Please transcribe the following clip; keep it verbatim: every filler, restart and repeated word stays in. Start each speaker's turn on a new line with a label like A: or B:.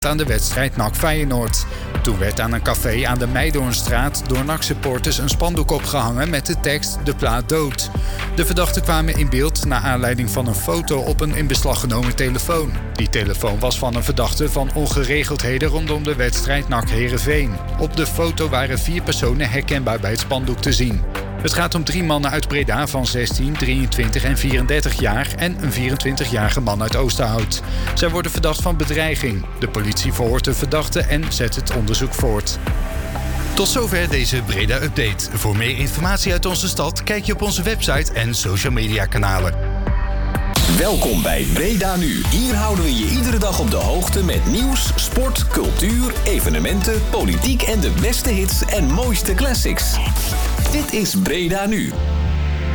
A: aan de wedstrijd N A C Feyenoord. Toen werd aan een café aan de Meidoornstraat door N A C-supporters een spandoek opgehangen met de tekst "De plaat dood". De verdachten kwamen in beeld naar aanleiding van een foto op een in beslag genomen telefoon. Die telefoon was van een verdachte van ongeregeldheden rondom de wedstrijd N A C Heerenveen. Op de foto waren vier personen herkenbaar bij het spandoek te zien. Het gaat om drie mannen uit Breda van zestien, drieëntwintig en vierendertig jaar en een vierentwintigjarige man uit Oosterhout. Zij worden verdacht van bedreiging. De politie verhoort de verdachte en zet het onderzoek voort.
B: Tot zover deze Breda-update. Voor meer informatie uit onze stad kijk je op onze website en social media kanalen.
C: Welkom bij Breda Nu. Hier houden we je iedere dag op de hoogte met nieuws, sport, cultuur, evenementen, politiek en de beste hits en mooiste classics. Dit is Breda Nu.